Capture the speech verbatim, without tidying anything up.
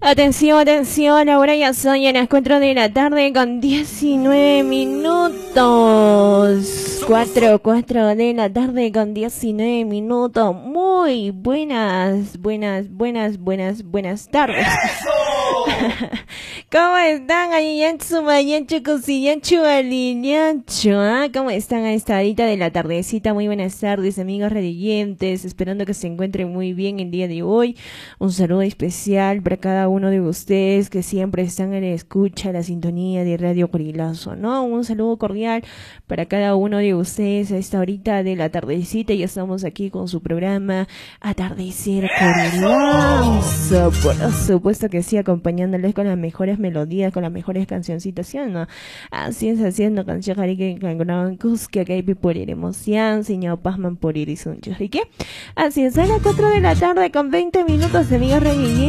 Atención, atención, ahora ya son ya las cuatro de la tarde con diecinueve minutos. cuatro, cuatro de la tarde con diecinueve minutos. Muy buenas, buenas, buenas, buenas, buenas tardes. ¿Cómo están? Ayanchu, Mayanchu, Cusillanchu, Aliñanchu, ¿ah? ¿Cómo están a esta horita de la tardecita? Muy buenas tardes, amigos radiantes. Esperando que se encuentren muy bien el día de hoy. Un saludo especial para cada uno de ustedes que siempre están en la escucha, la sintonía de Radio Corilazo, ¿no? Un saludo cordial para cada uno de ustedes a esta horita de la tardecita. Ya estamos aquí con su programa Atardecer Corilazo. Por supuesto que sí, acompañándoles con las mejores melodías, con las mejores cancioncitas, ¿sí o no? Así es, haciendo canción que con que que hay por ir emoción, señor Pazman por ir y son qué. Así es, a las cuatro de la tarde con veinte minutos, amigos reyes.